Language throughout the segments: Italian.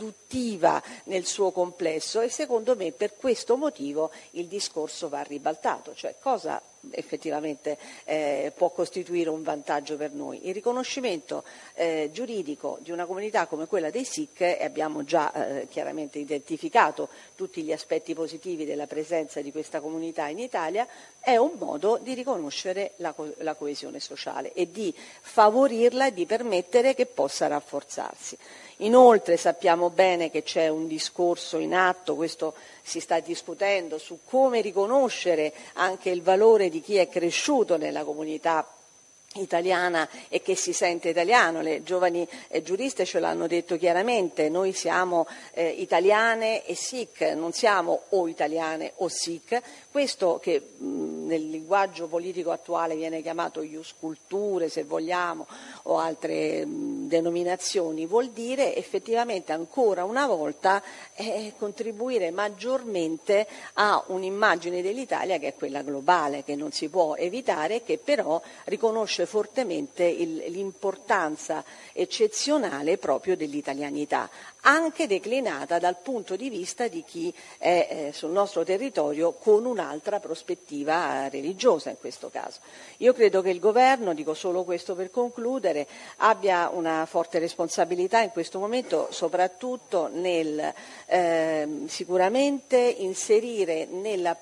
produttiva nel suo complesso, e secondo me per questo motivo il discorso va ribaltato, cioè cosa effettivamente può costituire un vantaggio per noi. Il riconoscimento giuridico di una comunità come quella dei Sikh, e abbiamo già chiaramente identificato tutti gli aspetti positivi della presenza di questa comunità in Italia, è un modo di riconoscere la coesione sociale e di favorirla e di permettere che possa rafforzarsi. Inoltre sappiamo bene che c'è un discorso in atto, questo si sta discutendo, su come riconoscere anche il valore di chi è cresciuto nella comunità italiana e che si sente italiano. Le giovani giuriste ce l'hanno detto chiaramente: noi siamo italiane e Sikh, non siamo o italiane o Sikh. Questo che nel linguaggio politico attuale viene chiamato ius culturae, se vogliamo, o altre denominazioni, vuol dire effettivamente ancora una volta contribuire maggiormente a un'immagine dell'Italia che è quella globale, che non si può evitare, che però riconosce fortemente l'importanza eccezionale proprio dell'italianità, anche declinata dal punto di vista di chi è sul nostro territorio con un'altra prospettiva religiosa in questo caso. Io credo che il governo, dico solo questo per concludere, abbia una forte responsabilità in questo momento, soprattutto nel sicuramente inserire nella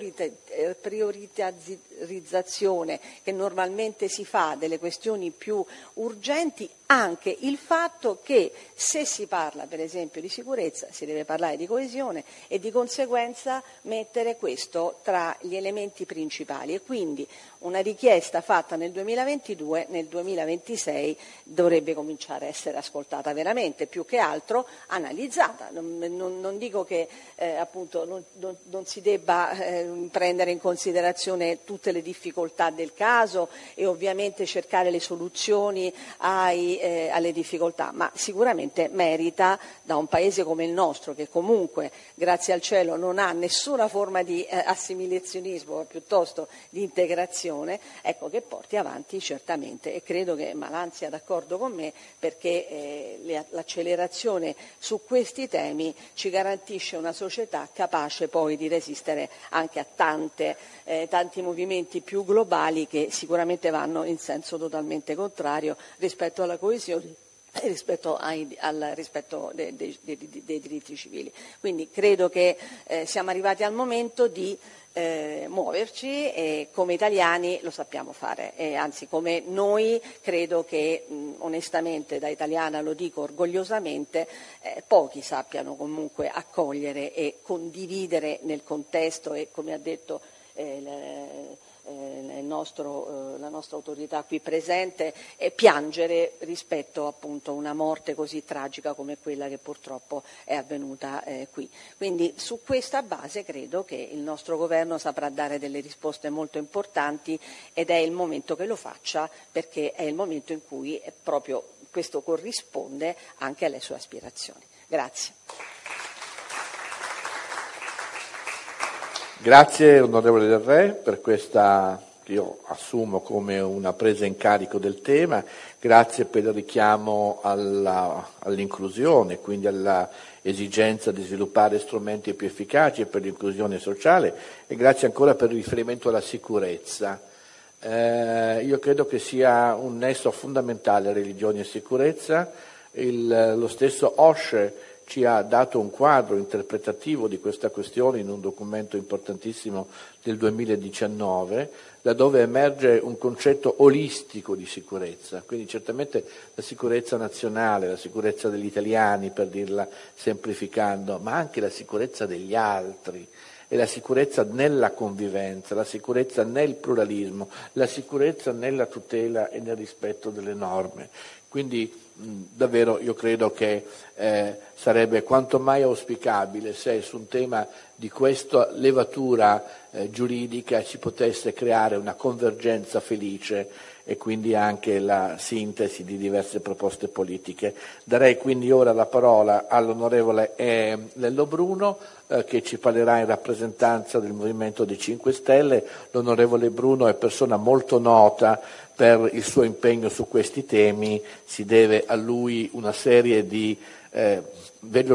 prioritizzazione che normalmente si fa delle questioni più urgenti anche il fatto che se si parla per esempio di sicurezza si deve parlare di coesione e di conseguenza mettere questo tra gli elementi principali, e quindi una richiesta fatta nel 2022 nel 2026 dovrebbe cominciare a essere ascoltata veramente, più che altro analizzata. Non dico che appunto non si debba prendere in considerazione tutte le difficoltà del caso e ovviamente cercare le soluzioni alle difficoltà, ma sicuramente merita, da un paese come il nostro, che comunque grazie al cielo non ha nessuna forma di assimilazionismo, ma piuttosto di integrazione, ecco, che porti avanti certamente, e credo che Malan sia d'accordo con me, perché l'accelerazione su questi temi ci garantisce una società capace poi di resistere anche a tanti movimenti più globali che sicuramente vanno in senso totalmente contrario rispetto alla coesione e rispetto al rispetto dei diritti civili. Quindi credo che siamo arrivati al momento di muoverci, e come italiani lo sappiamo fare, e anzi come noi credo che onestamente, da italiana lo dico orgogliosamente, pochi sappiano comunque accogliere e condividere nel contesto e, come ha detto la nostra autorità qui presente, piangere rispetto appunto a una morte così tragica come quella che purtroppo è avvenuta qui. Quindi su questa base credo che il nostro governo saprà dare delle risposte molto importanti, ed è il momento che lo faccia, perché è il momento in cui proprio questo corrisponde anche alle sue aspirazioni. Grazie. Grazie onorevole Del Re per questa, che io assumo come una presa in carico del tema, grazie per il richiamo all'inclusione, quindi alla esigenza di sviluppare strumenti più efficaci per l'inclusione sociale, e grazie ancora per il riferimento alla sicurezza. Io credo che sia un nesso fondamentale religione e sicurezza. Lo stesso Osho ci ha dato un quadro interpretativo di questa questione in un documento importantissimo del 2019, laddove emerge un concetto olistico di sicurezza, quindi certamente la sicurezza nazionale, la sicurezza degli italiani, per dirla semplificando, ma anche la sicurezza degli altri, e la sicurezza nella convivenza, la sicurezza nel pluralismo, la sicurezza nella tutela e nel rispetto delle norme. Quindi davvero io credo che sarebbe quanto mai auspicabile se su un tema di questa levatura giuridica ci potesse creare una convergenza felice e quindi anche la sintesi di diverse proposte politiche. Darei quindi ora la parola all'onorevole Lello Bruno, che ci parlerà in rappresentanza del Movimento dei 5 Stelle. L'onorevole Bruno è persona molto nota per il suo impegno su questi temi, si deve a lui una serie di